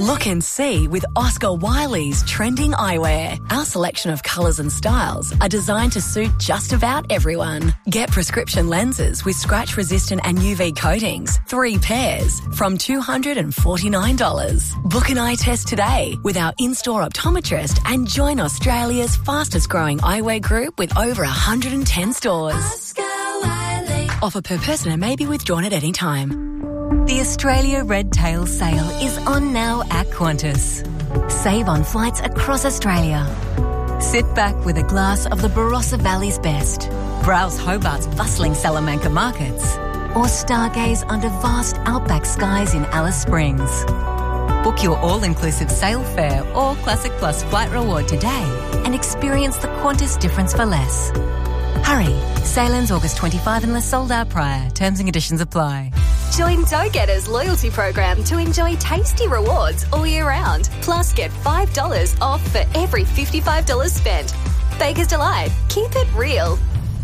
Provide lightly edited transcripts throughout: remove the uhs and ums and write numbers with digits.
Look and see with Oscar Wiley's trending eyewear. Our selection of colours and styles are designed to suit just about everyone. Get prescription lenses with scratch-resistant and UV coatings, 3 pairs, from $249. Book an eye test today with our in-store optometrist and join Australia's fastest-growing eyewear group with over 110 stores. Oscar Wiley. Offer per person and may be withdrawn at any time. The Australia Red Tail Sale is on now at Qantas. Save on flights across Australia. Sit back with a glass of the Barossa Valley's best. Browse Hobart's bustling Salamanca markets. Or stargaze under vast outback skies in Alice Springs. Book your all-inclusive sail fare or Classic Plus flight reward today and experience the Qantas difference for less. Hurry. Sale ends August 25 unless sold out prior. Terms and conditions apply. Join Go-Getters loyalty program to enjoy tasty rewards all year round. Plus, get $5 off for every $55 spent. Baker's Delight. Keep it real.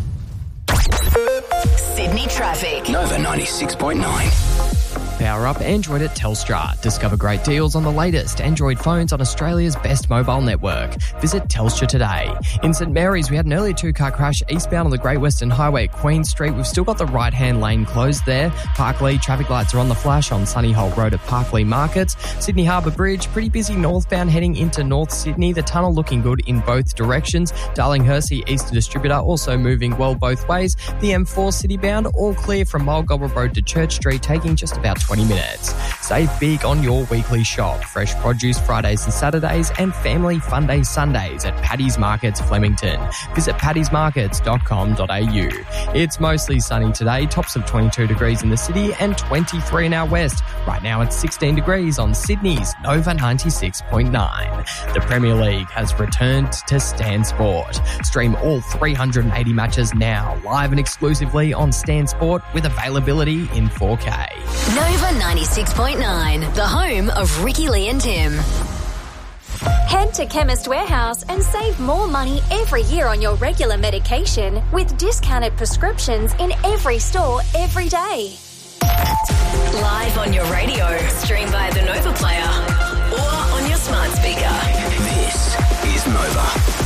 Sydney traffic. Nova 96.9. Power up Android at Telstra. Discover great deals on the latest Android phones on Australia's best mobile network. Visit Telstra today. In St Mary's, we had an early 2-car crash eastbound on the Great Western Highway at Queen Street. We've still got the right-hand lane closed there. Parklea, traffic lights are on the flash on Sunny Holt Road at Parklea Markets. Sydney Harbour Bridge, pretty busy northbound heading into North Sydney. The tunnel looking good in both directions. Darlinghurst Eastern Distributor also moving well both ways. The M4 citybound, all clear from Mulgobble Road to Church Street, taking just about 20 minutes. Save big on your weekly shop. Fresh produce Fridays and Saturdays and family fun day Sundays at Paddy's Markets Flemington. Visit paddysmarkets.com.au. It's mostly sunny today, tops of 22 degrees in the city and 23 in our west. Right now it's 16 degrees on Sydney's Nova 96.9. The Premier League has returned to Stan Sport. Stream all 380 matches now, live and exclusively on Stan Sport with availability in 4K. Nova 96.9, the home of Ricky Lee and Tim. Head to Chemist Warehouse and save more money every year on your regular medication with discounted prescriptions in every store every day. Live on your radio, stream via the Nova Player or on your smart speaker. This is Nova.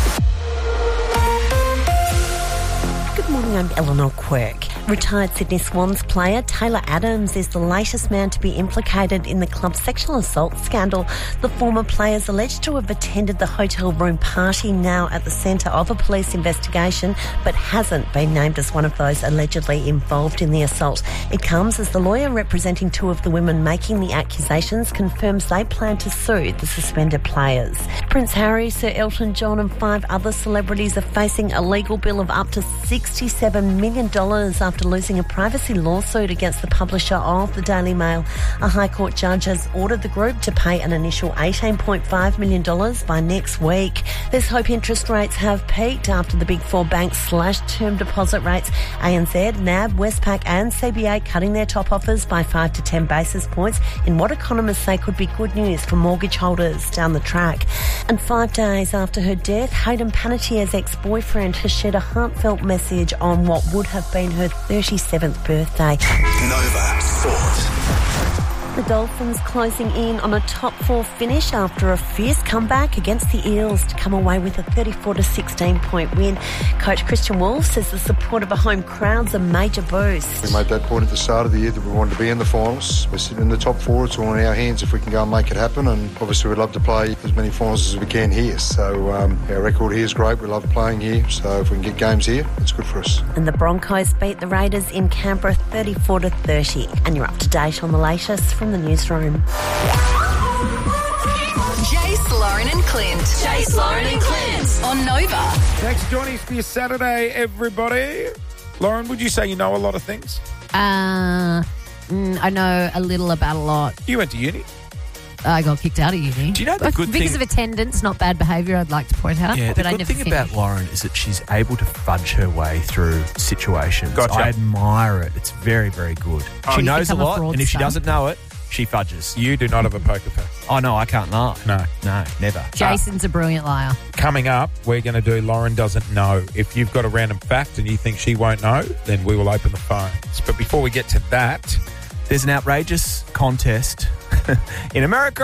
Good morning, I'm Eleanor Quirk. Retired Sydney Swans player Taylor Adams is the latest man to be implicated in the club's sexual assault scandal. The former player is alleged to have attended the hotel room party, now at the centre of a police investigation, but hasn't been named as one of those allegedly involved in the assault. It comes as the lawyer representing 2 of the women making the accusations confirms they plan to sue the suspended players. Prince Harry, Sir Elton John and 5 other celebrities are facing a legal bill of up to $67 million after losing a privacy lawsuit against the publisher of the Daily Mail. A High Court judge has ordered the group to pay an initial $18.5 million by next week. There's hope interest rates have peaked after the Big 4 banks slashed term deposit rates. ANZ, NAB, Westpac and CBA cutting their top offers by 5 to 10 basis points in what economists say could be good news for mortgage holders down the track. And 5 days after her death, Hayden Panettiere's ex-boyfriend has shared a heartfelt message on what would have been her 37th birthday. Nova Sport. The Dolphins closing in on a top 4 finish after a fierce comeback against the Eels to come away with a 34-16 point win. Coach Christian Wolf says the support of a home crowd's a major boost. We made that point at the start of the year that we wanted to be in the finals. We're sitting in the top 4. It's all in our hands if we can go and make it happen, and obviously we'd love to play as many finals as we can here. So our record here is great. We love playing here, so if we can get games here, it's good for us. And the Broncos beat the Raiders in Canberra 34-30. And you're up to date on the latest from the newsroom. Jace, Lauren and Clint. Jace, Lauren and Clint on Nova. Thanks for joining us for your Saturday, everybody. Lauren, would you say you know a lot of things? I know a little about a lot. You went to uni. I got kicked out of uni. Do you know the good thing? Because of attendance, not bad behaviour, I'd like to point out. Yeah, but the I good never thing finished. about Lauren is that she's able to fudge her way through situations. Gotcha. I admire it. It's very, very good. Oh, She you knows a become a lot, and if she fraudster. doesn't know it, she fudges. You do not have a poker face. Oh, no, I can't lie. No. No, never. Jason's a brilliant liar. Coming up, we're going to do Lauren Doesn't Know. If you've got a random fact and you think she won't know, then we will open the phones. But before we get to that, There's an outrageous contest in America.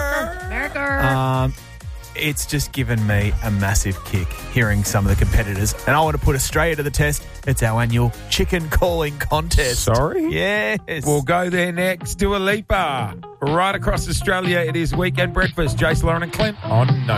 It's just given me a massive kick hearing some of the competitors. And I want to put Australia to the test. It's our annual chicken calling contest. Sorry? Yes. We'll go there next. Dua Lipa. Right across Australia, it is Weekend Breakfast. Jace, Lauren and Clint on Nova.